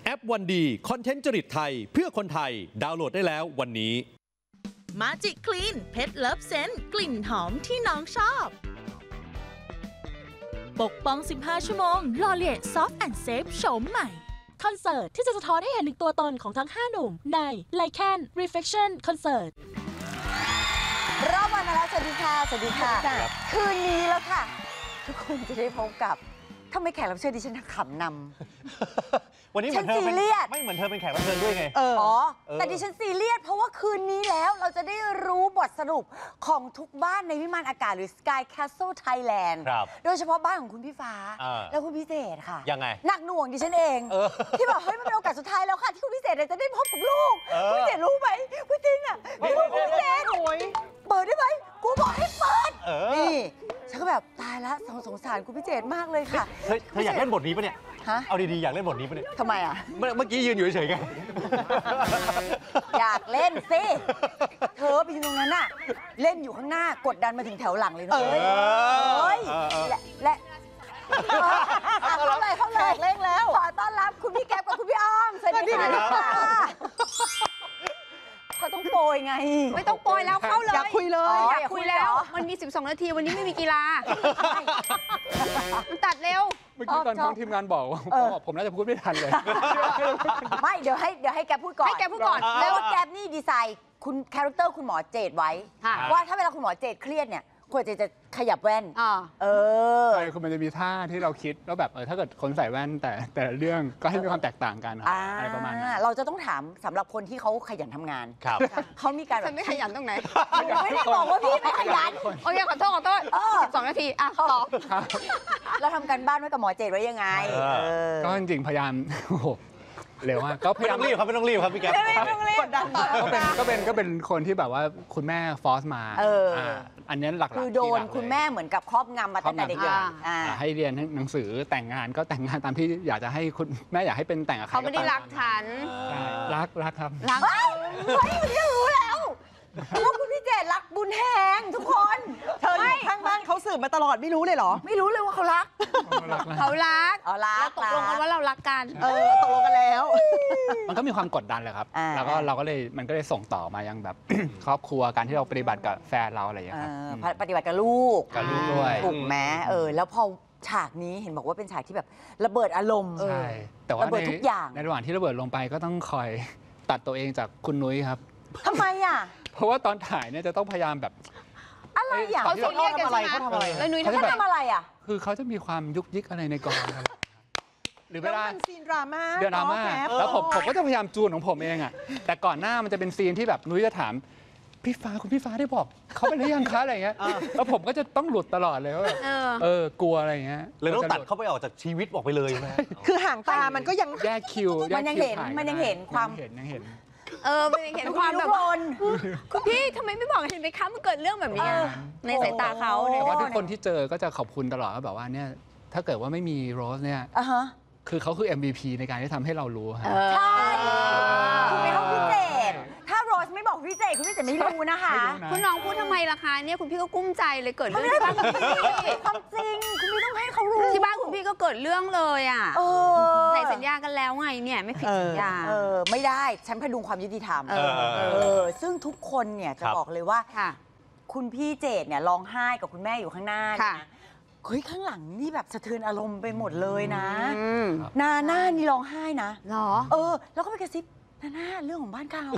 แอปวันดีคอนเทนต์จริตไทยเพื่อคนไทยดาวน์โหลดได้แล้ววันนี้มาจิกคลีนเพชรเลิฟเซนต์กลิ่นหอมที่น้องชอบปกป้อง15ชั่วโมงลอเลียซอฟต์แอนด์เซฟโฉมใหม่คอนเสิร์ตที่จะสะท้อนให้เห็นถึงตัวตนของทั้ง5หนุ่มใน Lycan Reflection Concert รอบวันมาแล้วสวัสดีค่ะสวัสดีค่ะคืนนี้แล้วค่ะทุกคนจะได้พบกับทำไมแขกรับเชิญดิฉันขำนำวันนี้เหมือนเธอเป็นไม่เหมือนเธอเป็นแขกรับเชิญด้วยไงแต่ดิฉันซีเรียสเพราะว่าคืนนี้แล้วเราจะได้รู้บทสรุปของทุกบ้านในวิมานอากาศหรือ Sky Castle Thailand โดยเฉพาะบ้านของคุณพี่ฟ้าแล้วคุณพิเศษค่ะยังไงหนักหน่วงดิฉันเองที่บอกเฮ้ยมันเป็นโอกาสสุดท้ายแล้วค่ะที่คุณพิเศษจะได้พบกับลูกคุณพิเศษรู้ไหมคุณจริงอ่ะคุณพิเศษเปิดได้ไหมกูบอกให้เปิดนี่ฉันก็แบบตายละสงสารคุณพิเศษมากเลยค่ะเธออยากเล่นบทนี้ปะเนี่ยเอาดีๆอยากเล่นบทนี้ปะเนี่ยทำไมอ่ะเมื่อกี้ยืนอยู่เฉยๆไงอยากเล่นสิเธอไปยืนตรงนั้นน่ะเล่นอยู่ข้างหน้ากดดันมาถึงแถวหลังเลยนะเฮ้ยและเข้าเลยเล่นแล้วขอต้อนรับคุณพี่แก๊ปกับคุณพี่อ้อมสวัสดีค่ะเขาต้องโปรยไงไม่ต้องโปรยแล้วเข้าเลยอยากคุยเลยอยากคุยแล้วมันมี12 นาทีวันนี้ไม่มีกีฬามันตัดเร็วเมื่อกี้ตอนท้องทีมงานบอกว่าผมน่าจะพูดไม่ทันเลยไม่เดี๋ยวให้แกพูดก่อนให้แกพูดก่อนแล้วว่าแกนี่ดีไซน์คุณคาแรคเตอร์คุณหมอเจดไว้ว่าถ้าเวลาคุณหมอเจดเครียดเนี่ยควรจะขยับแว่นใช่คือมันจะมีท่าที่เราคิดแล้วแบบถ้าเกิดคนใส่แว่นแต่เรื่องก็ให้มีความแตกต่างกันอะไรประมาณนั้นเราจะต้องถามสำหรับคนที่เขาขยันทำงานเขามีการแบบไม่ขยันตรงไหนไม่ได้บอกว่าพี่ไม่ขยันโอเคขอโทษ12 นาทีตอบเราทำการบ้านไว้กับหมอเจดไว้ยังไงก็จริงๆพยายามเร็วมากก็พยายามไม่ต้องรีบครับพี่แก๊ปกดดันก็เป็นคนที่แบบว่าคุณแม่ฟอร์สมาอันนี้หลักๆคือโดนคุณแม่เหมือนกับครอบงำมาตั้งแต่เด็กให้เรียนหนังสือแต่งงานก็แต่งงานตามที่อยากจะให้คุณแม่อยากให้เป็นแต่งกับใครเขาไม่ได้รักฉันรักครับรักเฮ้ยวันนี้รู้แล้วว่าคุณพี่เจดรักบุญแหงทุกคนเธออยู่ข้างบ้านเขาสืบมาตลอดไม่รู้เลยเหรอไม่รู้เลยว่าเขารักตกลงกันว่าเรารักกันตกลงกันแล้วมันก็มีความกดดันเลยครับแล้วก็เราก็เลยมันก็เลยส่งต่อมายังแบบครอบครัวการที่เราปฏิบัติกับแฟนเราอะไรอย่างเงี้ยครับปฏิบัติกับลูกด้วยถูกไหมแล้วพอฉากนี้เห็นบอกว่าเป็นฉากที่แบบระเบิดอารมณ์ใช่แต่ว่าระเบิดทุกอย่างในระหว่างที่ระเบิดลงไปก็ต้องคอยตัดตัวเองจากคุณนุ้ยครับทำไมอ่ะเพราะว่าตอนถ่ายเนี่ยจะต้องพยายามแบบอะไรอ่ะเขาเรียกกันใช่ไหมแล้วนุ้ยเขาทำอะไรอ่ะคือเขาจะมีความยุกยิกอะไรในกองหรือเวลาเป็นซีนดราม่าแล้วผมก็จะพยายามจูนของผมเองอ่ะแต่ก่อนหน้ามันจะเป็นซีนที่แบบนุ้ยจะถามคุณพี่ฟ้าได้บอกเขาเป็นหรือยังคะอะไรเงี้ยแล้วผมก็จะต้องหลุดตลอดเลยว่ากลัวอะไรเงี้ยเลยต้องตัดเขาไปออกจากชีวิตออกไปเลยไหมคือห่างตามันก็ยังแยกคิวมันยังเห็นความยังเห็นมันยังเห็นความแบบคุณพี่ทำไมไม่บอกเห็นไหมคะมันเกิดเรื่องแบบนี้ในสายตาเขาแต่ว่าทุกคนที่เจอก็จะขอบคุณตลอดว่าแบบว่าเนี่ยถ้าเกิดว่าไม่มีโรสเนี่ยคือเขาคือ MVP ในการที่ทำให้เรารู้ใช่คุณไม่ต้องพิเศษถ้าโรสไม่บอกพิเศษคุณพิเศษไม่รู้นะคะคุณน้องพูดทำไมล่ะคะเนี่ยคุณพี่ก็กุ้มใจเลยเกิดเรื่องที่บ้านคุณพี่ความจริงคุณพี่ต้องให้เขารู้ที่บ้านคุณพี่ก็เกิดเรื่องเลยอ่ะไหนสัญญากันแล้วไงเนี่ยไม่ผิดสัญญาไม่ได้ฉันพดุงความยุติธรรมซึ่งทุกคนเนี่ยจะบอกเลยว่าคุณพี่เจดเนี่ยร้องไห้กับคุณแม่อยู่ข้างหน้านะเฮ้ยข้างหลังนี่แบบสะเทือนอารมณ์ไปหมดเลยนะหน้านี่ร้องไห้นะหรอแล้วก็ไปกระซิบหน้าเรื่องของบ้านเขา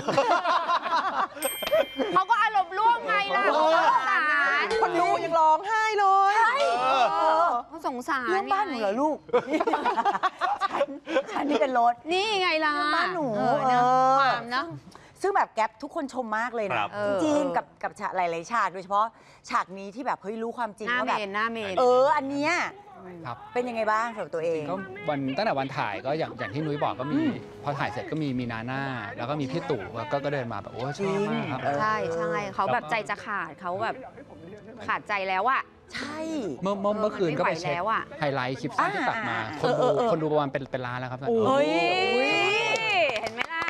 เขาก็อารมณ์ร่วมไงล่ะคนดูยังร้องไห้เลยใช่เขาสงสารเรื่องบ้านหนูเหรอลูกฉันนี่เป็นรถนี่ไงล่ะบ้านหนูความนะซึ่งแบบแก๊ปทุกคนชมมากเลยนะจริงๆกับหลายๆฉากโดยเฉพาะฉากนี้ที่แบบเฮ้ยรู้ความจริงว่าแบบหน้าเมนอันเนี้ยเป็นยังไงบ้างสำหรับตัวเองก็ตั้งแต่วันถ่ายก็อย่างที่นุ้ยบอกก็มีพอถ่ายเสร็จก็มีนาน่าแล้วก็มีพี่ตู่ก็เดินมาแบบโอ้ชอบมากครับใช่เขาแบบใจจะขาดเขาแบบขาดใจแล้วอะใช่เมื่อคืนก็ไปเช็คไฮไลท์คลิปสั้นที่ตัดมาคนดูประมาณเป็นล้านแล้วครับเห็นไหมล่ะ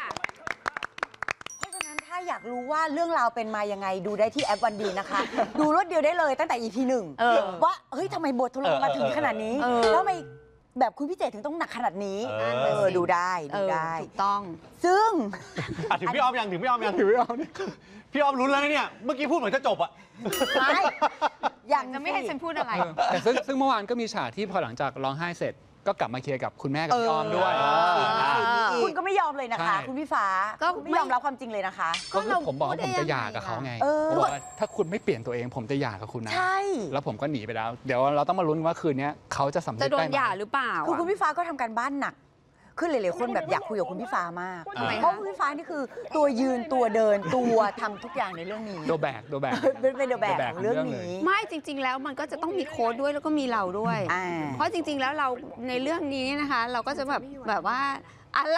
อยากรู้ว่าเรื่องราวเป็นมายังไงดูได้ที่แอปวันดีนะคะดูรวดเดียวได้เลยตั้งแต่ EP 1ว่าเฮ้ยทำไมบทถล่มมาถึงขนาดนี้แล้วทำไมแบบคุณพี่เจถึงต้องหนักขนาดนี้ดูได้ดูได้ถูกต้องซึ่งถึงพี่อ้อมยังถึงพี่อ้อมยังถือไม่เอานี่พี่อ้อมลุ้นแล้วนะเนี่ยเมื่อกี้พูดเหมือนจะจบอะไม่อย่างจะไม่ให้ฉันพูดอะไรแต่ซึ่งเมื่อวานก็มีฉากที่พอหลังจากร้องไห้เสร็จก็กลับมาเคลียร์กับคุณแม่กับพี่อ้อมด้วยคุณก็ไม่ยอมเลยนะคะใช่คุณพี่ฟ้าก็คุณไม่ยอมรับความจริงเลยนะคะก็คือผมบอกว่าผมจะหย่ากับเขาไงเออผมบอกว่าถ้าคุณไม่เปลี่ยนตัวเองผมจะหย่ากับคุณนะใช่แล้วผมก็หนีไปแล้ว เดี๋ยวเราต้องมาลุ้นว่าคืนนี้เขาจะสำเร็จะจโดได้นไหมหย่าหรือเปล่าคือคุณพี่ฟ้าก็ทำการบ้านหนักคือหลายๆคนแบบอยากคุยกับคุณพี่ฟ้ามากทำไมคะเพราะคุณพี่ฟ้านี่คือตัวยืนตัวเดินตัวทำทุกอย่างในเรื่องนี้โดแบกเป็นเดอะแบกของเรื่องนี้ไม่จริง ๆ แล้วมันก็จะต้องมีโค้ดด้วยแล้วก็มีเราด้วยอ่าเพราะจริง ๆ แล้วเราในเรื่องนี้นะคะ เราก็จะแบบว่าอะไร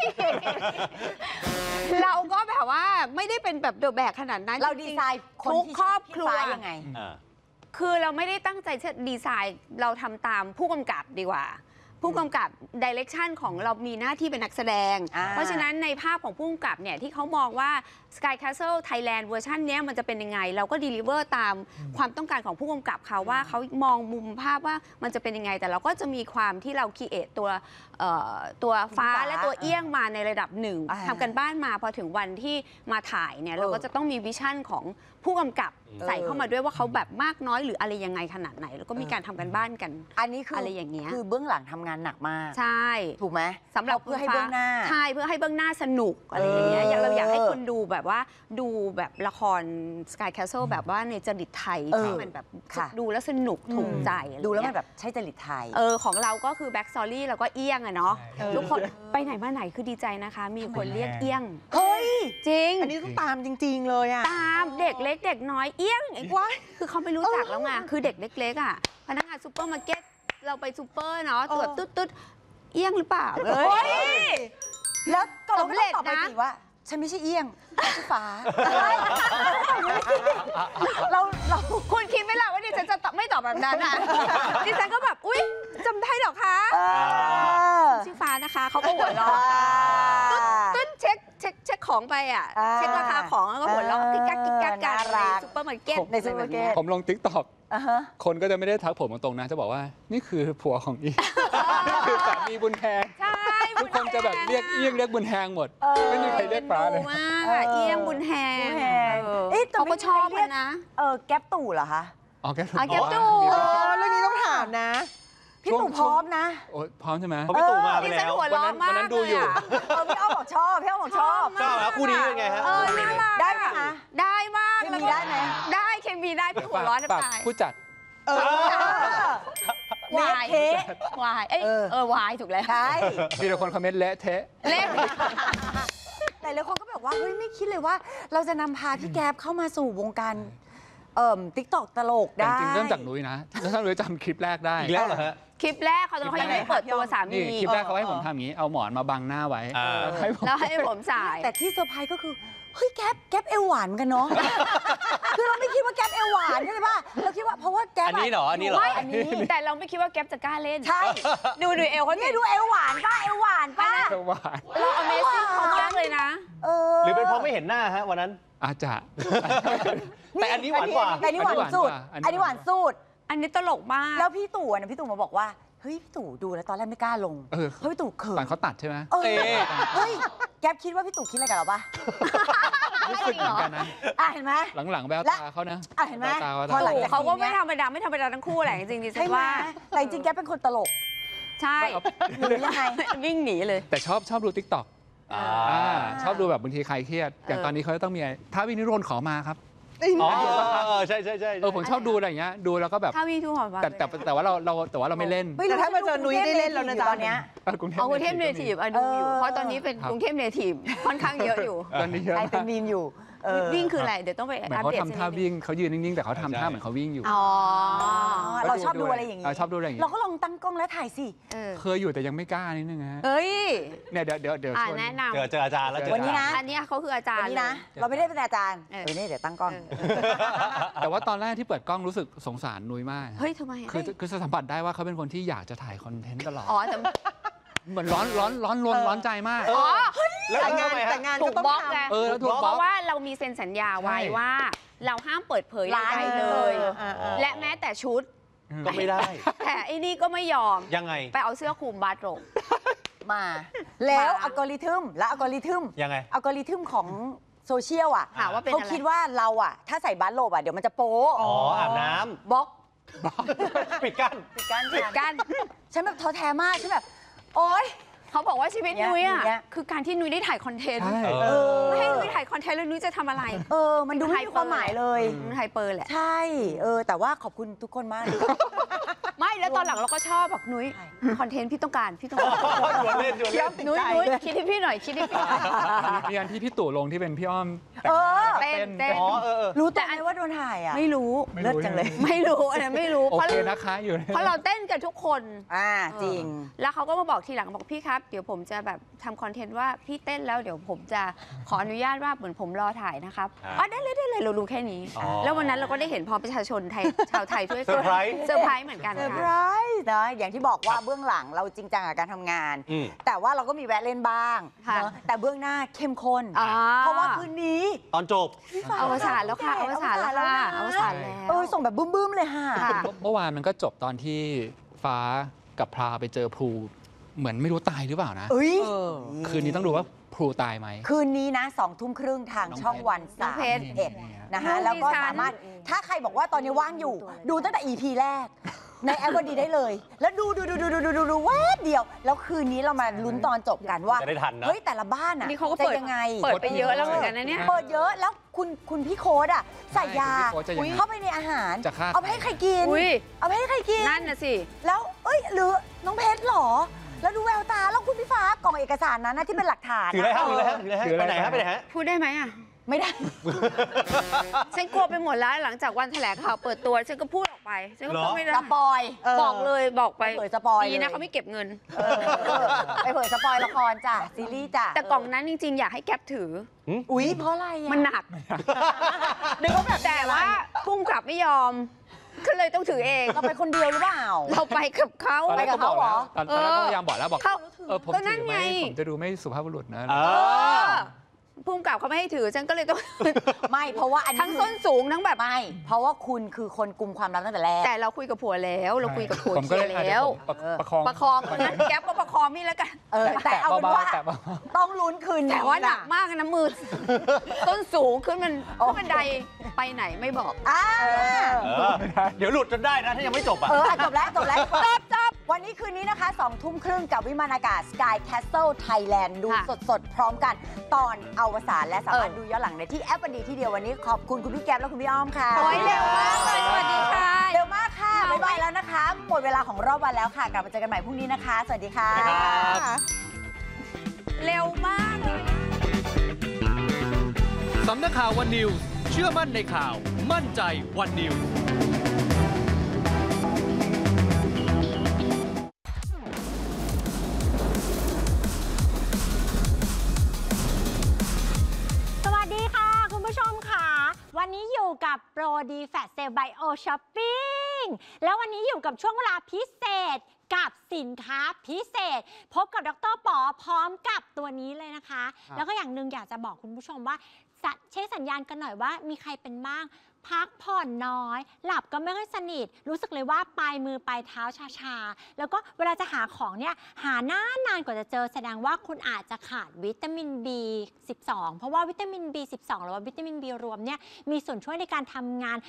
เราก็แบบว่าไม่ได้เป็นแบบเดอะแบกขนาดนั้นเราจดีงๆไซน์คนทุกที่ครอบครัวพี่ฟ้ายังไงคือเราไม่ได้ตั้งใจจะดีไซน์เราทำตามผู้กำกับดีกว่า ผู้กำกับดิเรกชันของเรามีหน้าที่เป็นนักแสดง เพราะฉะนั้นในภาพของผู้กำกับเนี่ยที่เขามองว่า Sky Castle Thailand เวอร์ชันนี้มันจะเป็นยังไง เราก็ deliver ตามความต้องการของผู้กำกับเขาว่าเขามองมุมภาพว่ามันจะเป็นยังไง แต่เราก็จะมีความที่เรา create ตัวฟ้าและตัวเอี้ยงมาในระดับหนึ่งทำกันบ้านมาพอถึงวันที่มาถ่ายเนี่ยเราก็จะต้องมีวิชั่นของผู้กำกับใส่เข้ามาด้วยว่าเขาแบบมากน้อยหรืออะไรยังไงขนาดไหน แล้วก็มีการทำกันบ้านกันอันนี้คืออะไรอย่างเงี้ยคือเบื้องหลังทำงานหนักมากใช่ถูกไหมสำหรับเพื่อให้เบื้องหน้าใช่เพื่อให้เบื้องหน้าสนุกอะไรอย่างเงี้ยเราอยากให้คนดูแบบว่าดูแบบละคร Sky Castle แบบว่าในจริตไทยที่มันแบบค่ะดูแล้วสนุกถูกใจอะไรดูแล้วเงี้มันยแบบใช่จริตไทยของเราก็คือแบ็กซอรี่แล้วก็เอี้ยงอะเนาะทุกคนไปไหนมาไหนคือดีใจนะคะ มีคนเรียกเอี้ยงเฮ้ยจริงอันนี้ต้องตามจริง ๆ เลยอ่ะตามเด็กเล็กเด็กน้อยเอี้ยงไอ้กว่าคือเขาไม่รู้จักแล้วไงคือเด็กเล็กๆอ่ะพนักงานซูเปอร์มาร์เก็ตเราไปซูเปอร์เนาะตรวจตุ๊ดเอี้ยงหรือเปล่าเฮ้ยแล้วก็เราสำเร็จตอบไปนะสิว่า ฉันไม่ใช่เอี้ยงชื่อฟ้าเราคุณคิดไหมล่ะว่าดิฉันจะไม่ตอบแบบนั้นอ่ะ ดิฉันก็แบบอุ๊ยจำได้เหรอคะชื่อฟ้านะคะเขาก็หัวเราะตึ้นเช็คของไปอ่ะเช็คราคาของแล้วก็หัวเราะกิ๊กกักกันในซูเปอร์มาร์เก็ตในซูเปอร์มาร์เก็ตผมลง TikTok คนก็จะไม่ได้ทักผมตรงๆนะจะบอกว่านี่คือผัวของอีนี่คือสามีบุญแทนใช่ทุกคนจะแบบเรียกเอี้ยงเรียกบุญแทงหมดไม่มีใครเรียกฟ้าเลยมากเอี้ยงบุญแฮงเอ๊ะแต่เขาก็ชอบไม่มีใครเรียกมันนะแก๊ปตู่เหรอคะอ๋อแกถูกอ๋อแก๊ปตู่เรื่องนี้ต้องถามนะพี่ตู่พร้อมนะโอ้ยพร้อมใช่ไหมเขาไปตู่มาไปดิฉันแล้วหัวเราะมากวันนั้นดูอยู่พี่อ้อมบอกชอบพี่อ้อมบอกชอบชอบแล้วคู่นี้เป็นไงฮะน่ารักได้ไหมคะได้มากเคมีได้ไหมได้เคมีได้พี่หัวเร้อนจะฝากตายผู้จัดเละเทะวายวายถูกแล้วใช่มีแต่คนคอมเมนต์เละเทะเล่นแต่หลายคนก็แบบว่าเฮ้ยไม่คิดเลยว่า เราจะนำพาพี่แก๊ปเข้ามาสู่วงการติ๊กตอกตลกแต่ได้จริงๆเริ่มจากนุ้ยนะแล้วถ้านุ้ยจำคลิปแรกได้อีกแล้วเหรอฮะคลิปแรกเขายังไม่เปิดตัวสามีนี่คลิปแรกเขาให้ผมทำอย่างนี้เอาหมอนมาบังหน้าไว้อ่าแล้วให้ผมแล้วให้ผมจ่ายแต่ที่เซอร์ไพรส์ก็คือเฮ้ยแก๊ปเอวหวานกันเนาะ คือเราไม่คิดว่าแก๊ปเอวหวานใช่ป่ะเราคิดว่าเพราะว่าแก๊ปอันนี้เหรออันนี้เหรอไม่แต่เราไม่คิดว่าแก๊ปจะกล้าเล่นใช่ดูเอลเขานี่ดูเอวหวานป่ะเอวหวานป่ะเอวหวานเรา Amazing เขามากเลยนะหรือเป็นเพราะไม่เห็นหน้าฮะวันนั้นอาจจะแต่อันนี้หวานกว่าแต่อันนี้หวานสุดอันนี้หวานกว่าอันนี้หวานสุดอันนี้ตลกมากแล้วพี่ตู่นะพี่ตู่มาบอกว่าเฮ้ยพี่ตู่ดูแล้วตอนแรกไม่กล้าลงเออเพราะพี่ตู่เขินตอนเขาตัดใช่ไหมเฮ้ยแก๊ปคิดว่าพี่ตู่คิดอะไรกับเราปะรู้สึกเหมือนกันนะเห็นไหมหลังๆแววตาเขานะเห็นไหมแววตาพอหลังจากเขาก็ไม่ธรรมดาทั้งคู่แหละจริงๆดิฉัใช่นไหมว่าแต่จริงๆแก๊ปเป็นคนตลกใช่หรือยังไงวิ่งหนีเลยแต่ชอบดู TikTok ชอบดูแบบบางทีใครเครียด อย่างตอนนี้เขาจะต้องมีท้าวินิโรนขอมาครับอ๋อใช่ผมชอบดูอะไรอย่างเงี้ยดูแล้วก็แบบถ้าวิ่งทุกหอมาแต่ว่าเราไม่เล่นแต่ถ้ามาเจอนุ้ยได้เล่นแล้วนะจ๊ะตอนเนี้ยกรุงเทพเอากรุงเทพเนทีฟดูอยู่ เพราะตอนนี้เป็นกรุงเทพเนทีฟค่อนข้างเยอะอยู่ตอนนี้เยอะใครเป็นมากมีมอยู่วิ่งคืออะไร เดี๋ยวต้องไปเหมือนอัปเขาเดตทำท่าวิ่งเขายืนนิ่งๆแต่เขาทำท่าเหมือนเขาวิ่งอยู่อ๋อเราชอบดูอะไรอย่างงี้ชอบดูอะไรอย่างเรางี้ก็ลองตั้งกล้องแล้วถ่ายสิเคยอยู่แต่ยังไม่กล้านิดนึงฮะเฮ้ยเนี่ยเดี๋ยวชวนแนะนำเจออาจารย์แล้วเจอวันนี้นะอันนี้เขาคืออาจารวันย์นี้นะ เราไม่ได้เป็นอาจารย์นี่เดี๋ยวตั้งกล้องแต่ว่าตอนแรกที่เปิดกล้องรู้สึกสงสารนุ้ยมากเฮ้ยทำไมคือสัมผัสได้ว่าเขาเป็นคนที่อยากจะถ่ายคอนเทนต์ตลอดอ๋อแต่เหมือนร้อนใจมากอ๋อแล้วแต่งานทำไมฮะแต่งานถูก็กต้องบล็อกทำไงแล้วถูกบเพล็อกราะว่าเรามีเซ็นสัญญาไว้ว่า เราห้ามเปิดเผยใดๆเลย และแม้แต่ชุดก็ไม่ได้แต่ไอ้นี่ก็ไม่ยอมยังไงไปเอาเสื้อคลุมบาสลงมาแล้วมาอัลกอริทึมและอัลกอริทึมยังไงอัลกอริทึมของโซเชียลอ่ะหาว่าเป็นเขาอะไรคิดว่าเราอ่ะถ้าใส่บาสโลบอ่ะเดี๋ยวมันจะโป๊ะอ๋ออาบน้บล็อกำปิดกั้นปิดกั้นปิดกั้นฉันแบบท้อแท้มากฉันแบบโอ๊ยเขาบอกว่าชีวิตนุ้ยอย่างเงี้อ่ะยคือการที่นุ้ยได้ถ่ายคอนเทนต์ใช่ไม่ให้นุ้ยถ่ายคอนเทนต์แล้วนุ้ยจะทำอะไรมันดูไม่มีความหมายเลยไฮเปอร์แหละใช่แต่ว่าขอบคุณทุกคนมากไม่แล้วตอนหลังเราก็ชอบบอกนุ้ยคอนเทนต์พี่ต้องการชวนเล่นชวนเล่นนุ้ยคิดให้พี่หน่อยคิดให้พี่หน่อยมีอันที่พี่ตู่ลงที่เป็นพี่อ้อมเต้นเต้นอ๋อรู้ตัวไหมว่าโดนถ่ายอ่ะไม่รู้เลิศจังเลยไม่รู้อันนั้นไม่รู้โอเพราะเคนะคะอยู่เพราะเราเต้นกันทุกคนจริงแล้วเขาก็มาบอกทีหลังบอกพี่ครับเดี๋ยวผมจะแบบทำคอนเทนต์ว่าพี่เต้นแล้วเดี๋ยวผมจะขออนุญาตว่าเหมือนผมรอถ่ายนะครับอ๋อได้เลยเรารู้แค่นี้ แล้ววันนั้นเราก็ได้เห็นพอประชาชนไทยชาวไทยด้วยเซอร์ไพรส์เซอร์ไพรส์เหมือนกันเซอร์ไพรค่ะส์นะอย่างที่บอกว่าเบื้องหลังเราจริงจังกับการทำงาน แต่ว่าเราก็มีแวะเล่นบ้างค่ะเนอะแต่เบื้องหน้าเข้มข้น เพราะว่าคืนนี้ตอนจบอวสานแล้วค่ะอวสานแล้วค่ะอวสานแล้วส่งแบบบึ้มๆเลยค่ะค่ะเมื่อวานมันก็จบตอนที่ฟ้ากับพราไปเจอพลูเหมือนไม่รู้ตายหรือเปล่านะ คืนนี้ต้องดูว่าพลูตายไหมคืนนี้นะ2:30ทางช่องวันน้องเพชร 31นะคะน้องแล้วก็ดิฉันสามารถถ้าใครบอกว่าตอนนี้ว่างอยู่ ดูตั้งแต่ EP แรก ในแอปวันดีได้เลย แล้วดูแวบเดียว แล้วคืนนี้เรามาลุ้นตอนจบกันว่าจะได้ทันนะเฮ้ยแต่ละบ้านอ่ะนี่เขาก็จะเปิดยังไงเปิดไปเยอะแล้วเหมือนกันนะเนี่ยเปิดเยอะแล้วคุณพี่โค้ดอ่ะใส่ยาใช่คุณพี่โค้ดจะยังไงเข้าไปในอาหารจะฆ่าเอาไปให้ใครกินอุ้ยเอาไปให้ใครกินนั่นน่ะสิแล้วหรือน้องเพชรเหรอ แล้วดูแววตาแล้วคุณพี่ฟ้ากล่องเอกสารนั้นนะที่เป็นหลักฐานถืออะไรฮะนะถืออะไรฮะถืออะไรฮะไปไหนฮะไปไหนฮะพูดได้ไหมอ่ะไม่ได้ฉันกลัวไปหมดแล้วหลังจากวันแถลงข่าวเปิดตัวฉันก็พูดออกไปฉันก็พูดไม่ได้สปอยบอกเลยบอกไปไปเผยสปอยดีนะเลยเขาไม่เก็บเงินไปเผยสปอยละครจ้ะซีรีส์จ้ะแต่กล่องนั้นจริงๆ อยากให้แก๊ปถืออุ๊ยเพราะอะไรอ่ะมันหนักนึกว่าแบบแต่ว่าพุ่งกลับไม่ยอม ก็เลยต้องถือเองเราไปคนเดียวหรือเปล่าเราไปกับเขาตอนแรกก็บอกแล้วตอนแรกก็พยายามบอกแล้วบอกเขาผมก็ถืนั่นอไหมไงผมจะดูไม่สุภาพบุรุษนะพุ่งกลับเขาไม่ให้ถือฉันก็เลยต้องไม่เพราะว่าอันนี้ทั้งส้นสูงทั้งแบบไม่เพราะว่าคุณคือคนกุมความลับตั้งแต่แรกแต่เราคุยกับผัวแล้วเราคุยกับผัวผมเคก็ลีเลยยร์แล้วประคองประคองงั้นแก๊ปก็ประคองนี่แล้วกันแต่เอาเป็นว่าแตะเบาต้องลุ้นคืนนี้แต่ว่าหนักะมากนะมือ ต้นสูงขึ้นมันขึ้นบันไดไปไหนไม่บอกเดี๋ยวหลุดจนได้นะ ถ้ายังไม่จบอ่ะจบแล้วจบวันนี้คืนนี้นะคะ20:30กับวิมานอากาศ Sky Castle Thailand ดูค่ะสดๆ พร้อมกันตอนอวสานและสามารถดูย้อนหลังได้ที่แอปวันดีที่เดียววันนี้ขอบคุณคุณพี่แก๊ปและคุณพี่อ้อมค่ะโอ้ยเร็วมากเลยสวัสดีค่ะเร็วมากค่ะ บ๊ายบายแล้วนะคะ หมดเวลาของรอบวันแล้วค่ะ กลับมาเจอกันใหม่พรุ่งนี้นะคะ สวัสดีค่ะเร็วมากเลยสำนักข่าววันนิวส์เชื่อมั่นในข่าว มั่นใจวันนิวส์สวัสดีค่ะ คุณผู้ชมค่ะ วันนี้อยู่กับโปรดีแฟตเซลไบโอช้อปปิ้งแล้ววันนี้อยู่กับช่วงเวลาพิเศษกับสินค้าพิเศษ พบกับดร.ป๋อพร้อมกับตัวนี้เลยนะคะ แล้วก็อย่างหนึ่งอยากจะบอกคุณผู้ชมว่าเช็คสัญญาณกันหน่อยว่ามีใครเป็นบ้าง พักผ่อนน้อย หลับก็ไม่ค่อยสนิทรู้สึกเลยว่าปลายมือปลายเท้าชาๆแล้วก็เวลาจะหาของเนี่ยหานานกว่าจะเจอแสดงว่าคุณอาจจะขาดวิตามิน B12 เพราะว่าวิตามิน B12 หรือว่าวิตามิน B รวมเนี่ยมีส่วนช่วยในการทำงาน